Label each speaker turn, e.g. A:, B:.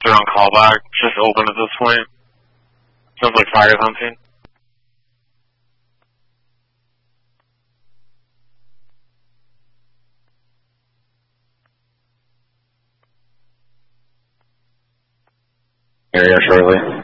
A: They're on callback. It's just open at this point. Sounds like fire's on scene. Area shortly.